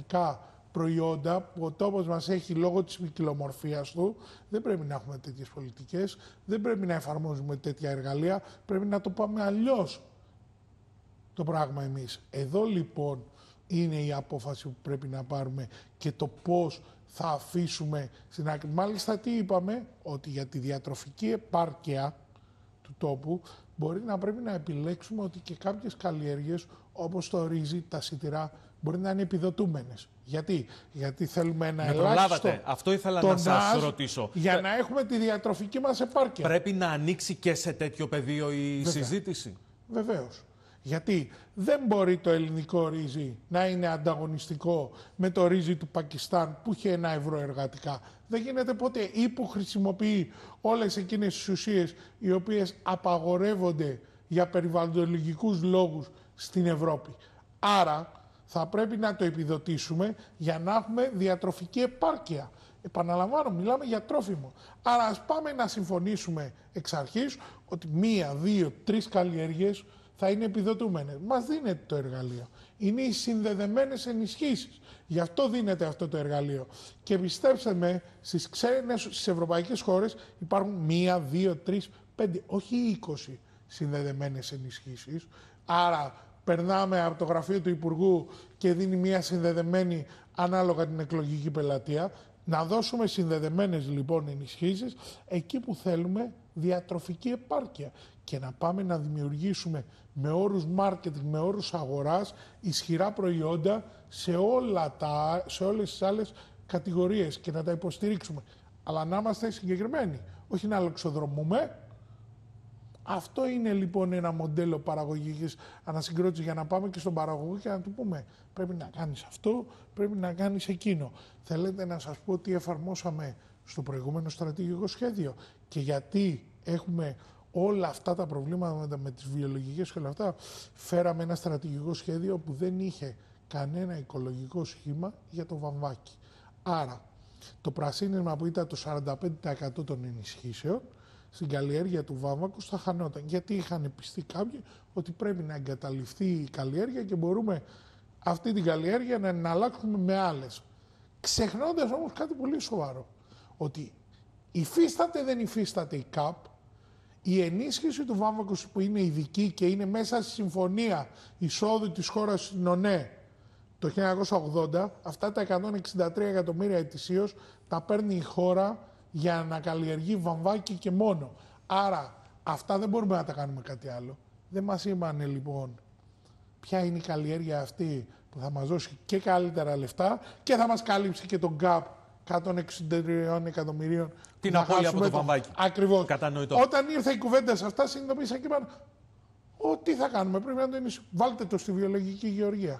διατροφικά προϊόντα που ο τόπος μας έχει λόγω της ποικιλομορφίας του. Δεν πρέπει να έχουμε τέτοιες πολιτικές, δεν πρέπει να εφαρμόζουμε τέτοια εργαλεία, πρέπει να το πάμε αλλιώς το πράγμα εμείς. Εδώ λοιπόν είναι η απόφαση που πρέπει να πάρουμε και το πώς θα αφήσουμε στην άκρη. Μάλιστα τι είπαμε, ότι για τη διατροφική επάρκεια του τόπου μπορεί να πρέπει να επιλέξουμε ότι και κάποιες καλλιέργειες όπως το ρύζι, τα σιτηρά μπορεί να είναι επιδοτούμενες. Γιατί θέλουμε ένα ελάχιστο. Αυτό ήθελα να σας ρωτήσω. Για να έχουμε τη διατροφική μας επάρκεια. Πρέπει να ανοίξει και σε τέτοιο πεδίο η συζήτηση. Βεβαίως. Γιατί δεν μπορεί το ελληνικό ρύζι να είναι ανταγωνιστικό με το ρύζι του Πακιστάν που έχει 1 ευρώ εργατικά. Δεν γίνεται ποτέ, ή που χρησιμοποιεί όλες εκείνες τις ουσίες οι οποίες απαγορεύονται για περιβαλλοντολογικούς λόγους στην Ευρώπη. Άρα θα πρέπει να το επιδοτήσουμε για να έχουμε διατροφική επάρκεια. Επαναλαμβάνω, μιλάμε για τρόφιμο. Άρα ας πάμε να συμφωνήσουμε εξ αρχής ότι 1, 2, 3 καλλιέργειες θα είναι επιδοτούμενες. Μας δίνεται το εργαλείο. Είναι οι συνδεδεμένες ενισχύσεις. Γι' αυτό δίνεται αυτό το εργαλείο. Και πιστέψτε με, στις ευρωπαϊκές χώρες υπάρχουν 1, 2, 3, 5, όχι 20 συνδεδεμένες ενισχύσεις. Άρα περνάμε από το γραφείο του Υπουργού και δίνει μια συνδεδεμένη ανάλογα την εκλογική πελατεία. Να δώσουμε συνδεδεμένες λοιπόν ενισχύσεις εκεί που θέλουμε διατροφική επάρκεια και να πάμε να δημιουργήσουμε με όρους marketing, με όρους αγοράς, ισχυρά προϊόντα σε όλες τις άλλες κατηγορίες και να τα υποστηρίξουμε. Αλλά να είμαστε συγκεκριμένοι, όχι να λοξοδρομούμε. Αυτό είναι λοιπόν ένα μοντέλο παραγωγικής ανασυγκρότησης για να πάμε και στον παραγωγό και να του πούμε πρέπει να κάνεις αυτό, πρέπει να κάνεις εκείνο. Θέλετε να σας πω τι εφαρμόσαμε στο προηγούμενο στρατηγικό σχέδιο και γιατί έχουμε όλα αυτά τα προβλήματα με τις βιολογικές και όλα αυτά. Φέραμε ένα στρατηγικό σχέδιο που δεν είχε κανένα οικολογικό σχήμα για το βαμβάκι. Άρα το πρασίνισμα που ήταν το 45% των ενισχύσεων στην καλλιέργεια του βάμβακου θα χανόταν. Γιατί είχαν πιστεί κάποιοι ότι πρέπει να εγκαταλειφθεί η καλλιέργεια και μπορούμε αυτή την καλλιέργεια να την αλλάξουμε με άλλες. Ξεχνώντας όμως κάτι πολύ σοβαρό. Ότι υφίσταται δεν υφίσταται η ΚΑΠ, η ενίσχυση του βάμβακου που είναι ειδική και είναι μέσα στη συμφωνία εισόδου της χώρας στην ΟΝΕ το 1980, αυτά τα 163 εκατομμύρια ετησίως τα παίρνει η χώρα για να καλλιεργεί βαμβάκι και μόνο. Άρα αυτά δεν μπορούμε να τα κάνουμε κάτι άλλο. Δεν μας είπανε λοιπόν ποια είναι η καλλιέργεια αυτή που θα μας δώσει και καλύτερα λεφτά και θα μας καλύψει και τον γκάπ 163 εκατομμυρίων. Την απώλεια από το βαμβάκι. Ακριβώς. Κατανοητό. Όταν ήρθε η κουβέντα σε αυτά, συνειδητοποίησα και είπαν τι θα κάνουμε, πρέπει να το ενισχύσουμε. Βάλτε το στη βιολογική γεωργία.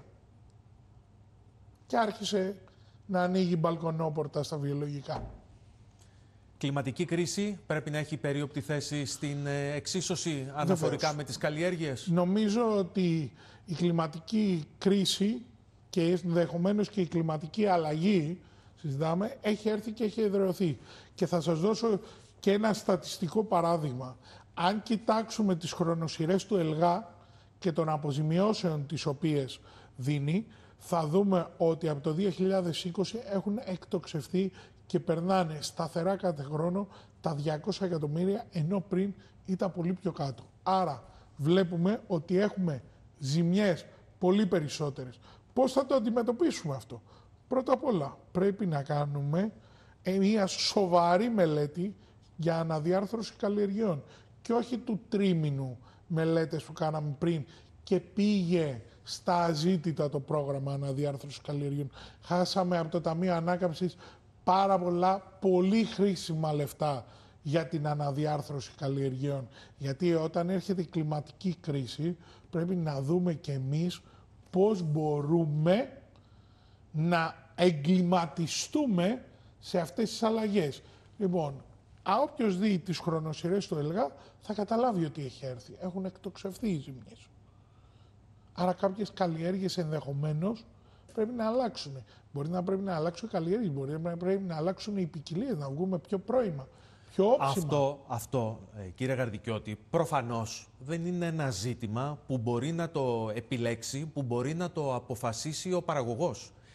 Και άρχισε να ανοίγει μπαλκονόπορτα στα βιολογικά. Κλιματική κρίση πρέπει να έχει περίοπτη θέση στην εξίσωση αναφορικά με τις καλλιέργειες. Νομίζω ότι η κλιματική κρίση και ενδεχομένως και η κλιματική αλλαγή, συζητάμε, έχει έρθει και έχει εδραιωθεί. Και θα σας δώσω και ένα στατιστικό παράδειγμα. Αν κοιτάξουμε τις χρονοσυρές του ΕΛΓΑ και των αποζημιώσεων τις οποίες δίνει, θα δούμε ότι από το 2020 έχουν εκτοξευθεί και περνάνε σταθερά κάθε χρόνο τα 200 εκατομμύρια, ενώ πριν ήταν πολύ πιο κάτω. Άρα βλέπουμε ότι έχουμε ζημιές πολύ περισσότερες. Πώς θα το αντιμετωπίσουμε αυτό? Πρώτα απ' όλα πρέπει να κάνουμε μια σοβαρή μελέτη για αναδιάρθρωση καλλιεργειών και όχι του τρίμηνου μελέτες που κάναμε πριν και πήγε στα αζήτητα το πρόγραμμα αναδιάρθρωσης καλλιεργειών. Χάσαμε από το Ταμείο Ανάκαμψης πάρα πολλά, πολύ χρήσιμα λεφτά για την αναδιάρθρωση καλλιεργειών. Γιατί όταν έρχεται η κλιματική κρίση πρέπει να δούμε και εμείς πώς μπορούμε να εγκληματιστούμε σε αυτές τις αλλαγές. Λοιπόν, όποιος δει τις χρονοσυρές του ΕΛΓΑ θα καταλάβει ότι έχει έρθει. Έχουν εκτοξευθεί οι ζημιές. Άρα κάποιες καλλιέργειες ενδεχομένως πρέπει να αλλάξουν. Μπορεί να πρέπει να αλλάξουν οι καλλιέργειες, μπορεί να πρέπει να αλλάξουν οι ποικιλίες, να βγούμε πιο πρώιμα, πιο όψιμα. Αυτό, κύριε Γαρδικιώτη, προφανώς δεν είναι ένα ζήτημα που μπορεί να το επιλέξει, που μπορεί να το αποφασίσει ο παραγωγός.